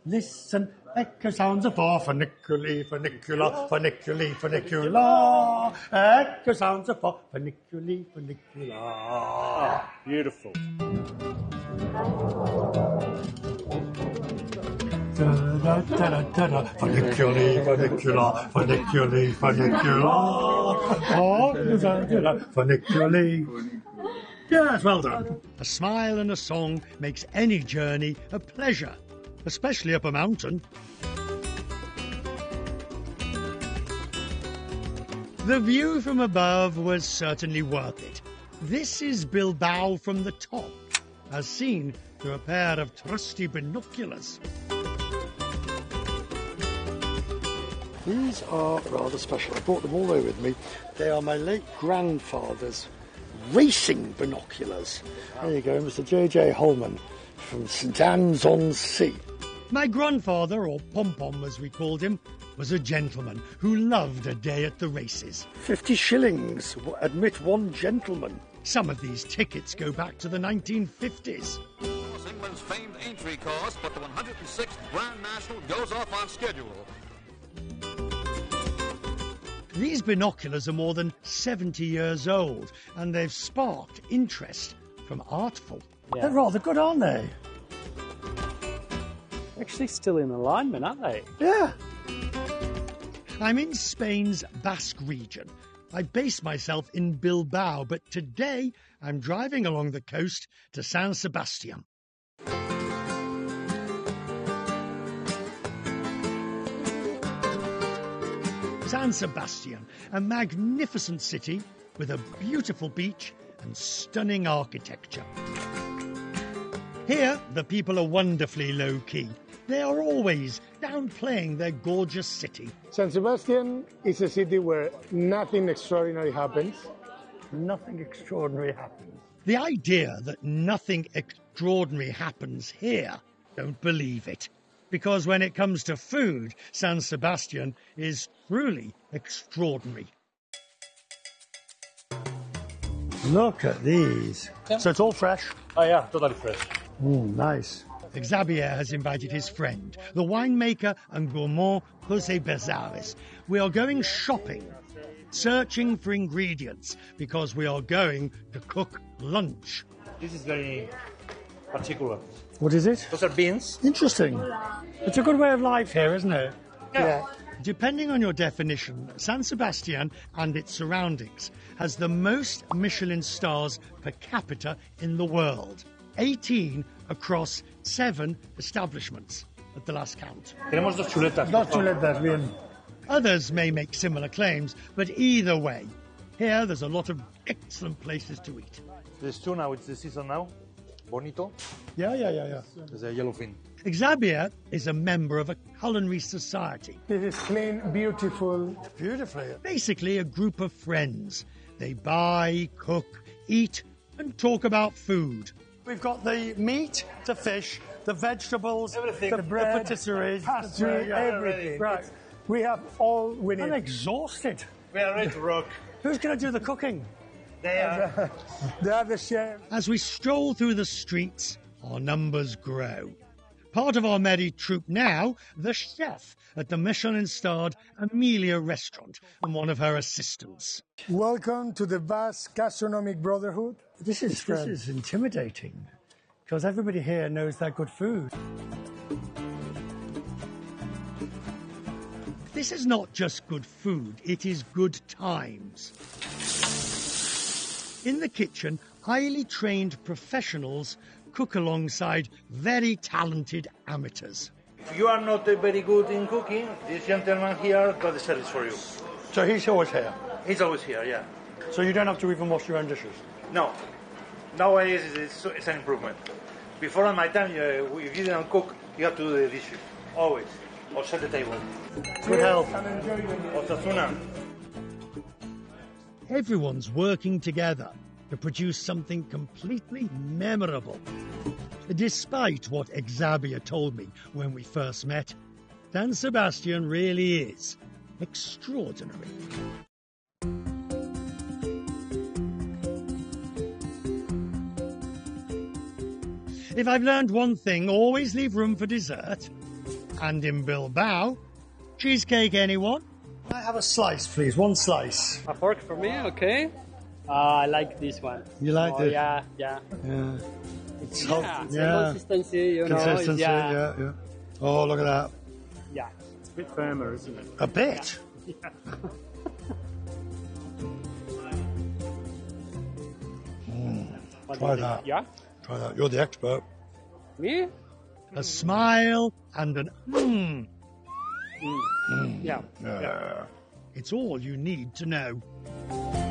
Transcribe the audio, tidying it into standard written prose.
Listen, echo sounds of four, funiculi, funicular, funiculi, funicular. Echo sounds of four, funiculi, funicular. Beautiful. Funiculi, funicular, funiculi, funicular. Funiculi. Yes, well done. A smile and a song makes any journey a pleasure, especially up a mountain. The view from above was certainly worth it. This is Bilbao from the top, as seen through a pair of trusty binoculars. These are rather special. I brought them all over with me. They are my late grandfather's racing binoculars. There you go, Mr. J.J. Holman from St Anne's on Sea. My grandfather, or Pom-Pom as we called him, was a gentleman who loved a day at the races. 50 shillings, admit one gentleman. Some of these tickets go back to the 1950s. England's famed Aintree course, but the 106th Grand National goes off on schedule. These binoculars are more than 70 years old, and they've sparked interest from Artful. Yeah. They're rather good, aren't they? Actually still in alignment, aren't they? Yeah. I'm in Spain's Basque region. I base myself in Bilbao, but today I'm driving along the coast to San Sebastian. San Sebastian, a magnificent city with a beautiful beach and stunning architecture. Here, the people are wonderfully low-key. They are always downplaying their gorgeous city. San Sebastian is a city where nothing extraordinary happens. Nothing extraordinary happens. The idea that nothing extraordinary happens here, don't believe it. Because when it comes to food, San Sebastian is truly extraordinary. Look at these. Yeah. So it's all fresh? Oh yeah, totally fresh. Nice. Xavier has invited his friend, the winemaker and gourmand Jose Bezares. We are going shopping, searching for ingredients, because we are going to cook lunch. This is very particular. What is it? Those are beans. Interesting. It's a good way of life here, isn't it? Yeah. Depending on your definition, San Sebastian and its surroundings has the most Michelin stars per capita in the world. 18 across 7 establishments at the last count. Tenemos dos chuletas. Dos chuletas, bien. Others may make similar claims, but either way, here there's a lot of excellent places to eat. There's tuna, it's the season now. Bonito. Yeah. There's a yellowfin. Xavier is a member of a culinary society. It is clean, beautiful. Beautifully. Basically a group of friends. They buy, cook, eat, and talk about food. We've got the meat, the fish, the vegetables, everything. The bread, the patisserie, pastry, everything. Right. We have all we need. I'm exhausted. We are ready to rock. Who's going to do the cooking? They are. They are the chef. As we stroll through the streets, our numbers grow. Part of our merry troupe now, the chef at the Michelin-starred Amelia restaurant and one of her assistants. Welcome to the Basque Gastronomic Brotherhood. This is intimidating, because everybody here knows their good food. This is not just good food, it is good times. In the kitchen, highly trained professionals cook alongside very talented amateurs. If you are not very good in cooking, this gentleman here got the service for you. So he's always here? He's always here, yeah. So you don't have to even wash your own dishes? No. Nowadays it's an improvement. Before on my time, if you didn't cook, you have to do the dishes. Always. Or set the table. Good health. Osasuna. Everyone's working together to produce something completely memorable. Despite what Xavier told me when we first met, San Sebastian really is extraordinary. If I've learned one thing, always leave room for dessert. And in Bilbao, cheesecake, anyone? Can I have a slice, please? One slice. A fork for me, okay. I like this one. You like this? Yeah. Yeah. It's Yeah, it's yeah. consistency, you know. Consistency, yeah. Oh, look at that. Yeah. It's a bit firmer, isn't it? A bit. What Try do you that. think? Yeah. Try that. You're the expert. Me? A smile and an Yeah. It's all you need to know.